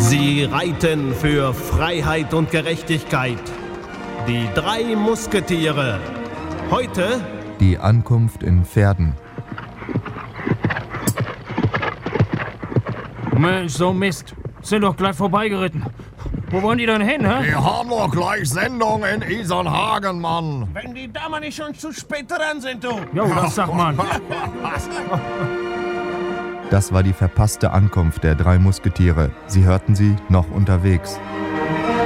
Sie reiten für Freiheit und Gerechtigkeit. Die 3 Musketiere. Heute die Ankunft in Verden. Mensch, so Mist. Sind doch gleich vorbeigeritten. Wo wollen die denn hin, hä? Wir haben doch gleich Sendung in Isernhagen, Mann. Wenn die Damen nicht schon zu spät dran sind, du. Jo, das sagt man. Das war die verpasste Ankunft der 3 Musketiere. Sie hörten sie noch unterwegs.